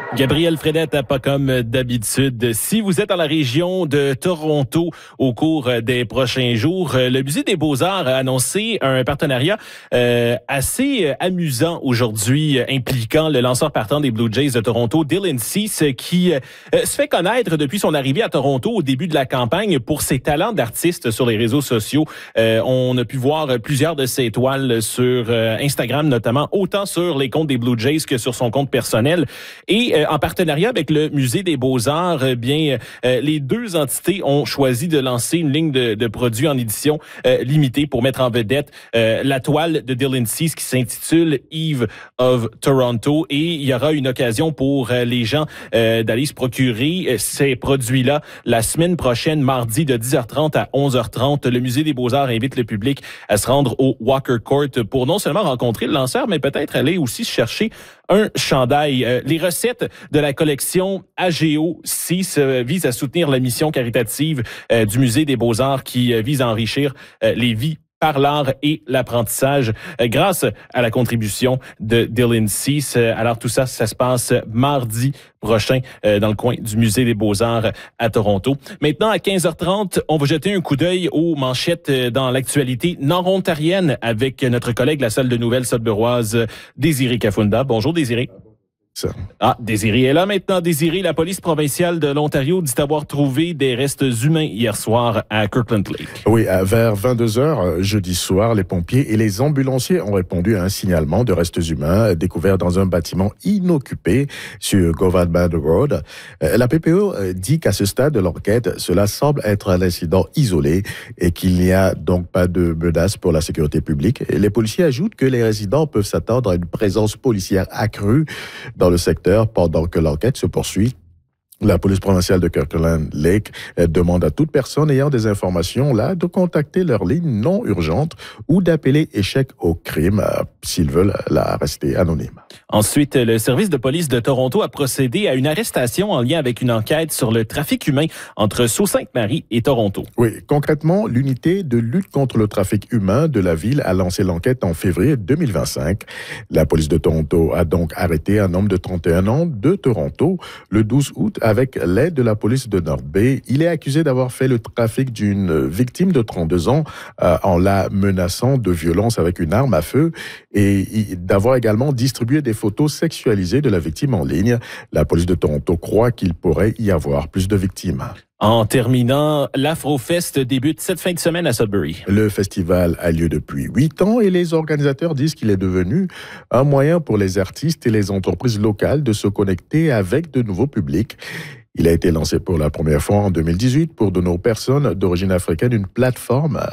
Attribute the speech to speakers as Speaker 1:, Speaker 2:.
Speaker 1: Gabriel Fredette, pas comme d'habitude. Si vous êtes dans la région de Toronto au cours des prochains jours, le Musée des Beaux-Arts a annoncé un partenariat assez amusant aujourd'hui, impliquant le lanceur partant des Blue Jays de Toronto, Dylan Cease, qui se fait connaître depuis son arrivée à Toronto au début de la campagne pour ses talents d'artiste sur les réseaux sociaux. On a pu voir plusieurs de ses toiles sur Instagram, notamment, autant sur les comptes des Blue Jays que sur son compte personnel. Et en partenariat avec le Musée des Beaux-Arts, les deux entités ont choisi de lancer une ligne de produits en édition limitée pour mettre en vedette la toile de Dylan Cease qui s'intitule Eve of Toronto. Et il y aura une occasion pour les gens d'aller se procurer ces produits-là la semaine prochaine, mardi de 10h30 à 11h30. Le Musée des Beaux-Arts invite le public à se rendre au Walker Court pour non seulement rencontrer le lanceur, mais peut-être aller aussi chercher un chandail. Les recettes de la collection AGO 6 visent à soutenir la mission caritative du Musée des Beaux-Arts qui vise à enrichir les vies par l'art et l'apprentissage grâce à la contribution de Dylan Cease. Alors tout ça, ça se passe mardi prochain dans le coin du Musée des Beaux-Arts à Toronto. Maintenant, à 15h30, on va jeter un coup d'œil aux manchettes dans l'actualité nord-ontarienne avec notre collègue de la salle de nouvelles sudburoise, Désiré Kafunda. Bonjour Désiré. Désiré est là maintenant. Désiré, la police provinciale de l'Ontario dit avoir trouvé des restes humains hier soir à Kirkland Lake.
Speaker 2: Oui, vers 22h jeudi soir, les pompiers et les ambulanciers ont répondu à un signalement de restes humains découverts dans un bâtiment inoccupé sur Govardhan Road. La PPO dit qu'à ce stade de l'enquête, cela semble être un incident isolé et qu'il n'y a donc pas de menace pour la sécurité publique. Et les policiers ajoutent que les résidents peuvent s'attendre à une présence policière accrue dans le secteur pendant que l'enquête se poursuit. La police provinciale de Kirkland Lake demande à toute personne ayant des informations là de contacter leur ligne non urgente ou d'appeler échec au crime s'ils veulent la rester anonyme.
Speaker 1: Ensuite, le service de police de Toronto a procédé à une arrestation en lien avec une enquête sur le trafic humain entre Sault-Sainte-Marie et Toronto.
Speaker 2: Oui, concrètement, l'unité de lutte contre le trafic humain de la ville a lancé l'enquête en février 2025. La police de Toronto a donc arrêté un homme de 31 ans de Toronto le 12 août avec l'aide de la police de North Bay. Il est accusé d'avoir fait le trafic d'une victime de 32 ans en la menaçant de violence avec une arme à feu et d'avoir également distribué des photos sexualisées de la victime en ligne. La police de Toronto croit qu'il pourrait y avoir plus de victimes.
Speaker 1: En terminant, l'Afrofest débute cette fin de semaine à Sudbury.
Speaker 2: Le festival a lieu depuis 8 ans et les organisateurs disent qu'il est devenu un moyen pour les artistes et les entreprises locales de se connecter avec de nouveaux publics. Il a été lancé pour la première fois en 2018 pour donner aux personnes d'origine africaine une plateforme